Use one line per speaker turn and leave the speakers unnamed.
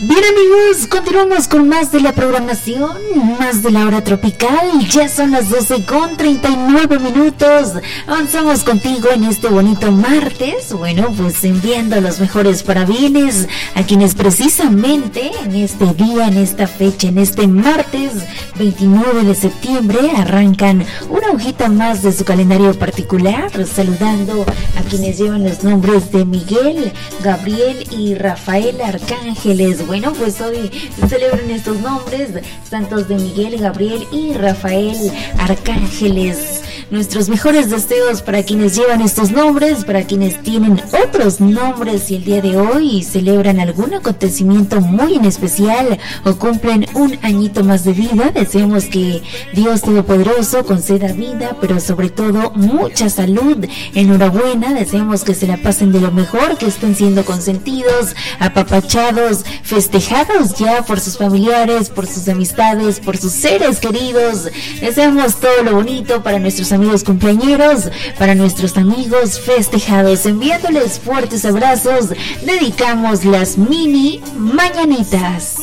Bien amigos, continuamos con más de la programación, más de la hora tropical. Ya son las 12:39. Avanzamos contigo en este bonito martes. Bueno, pues enviando los mejores parabienes a quienes precisamente en este día, en esta fecha, en este martes 29 de septiembre arrancan una hojita más de su calendario particular, saludando a quienes llevan los nombres de Miguel, Gabriel y Rafael Arcángeles. Bueno, pues hoy se celebran estos nombres, santos de Miguel, Gabriel y Rafael Arcángeles. Nuestros mejores deseos para quienes llevan estos nombres, para quienes tienen otros nombres y el día de hoy celebran algún acontecimiento muy en especial o cumplen un añito más de vida. Deseamos que Dios Todopoderoso conceda vida, pero sobre todo mucha salud. Enhorabuena, deseamos que se la pasen de lo mejor, que estén siendo consentidos, apapachados, festejados ya por sus familiares, por sus amistades, por sus seres queridos. Deseamos todo lo bonito para nuestros amigos cumpleañeros, para nuestros amigos festejados. Enviándoles fuertes abrazos, dedicamos las mini mañanitas.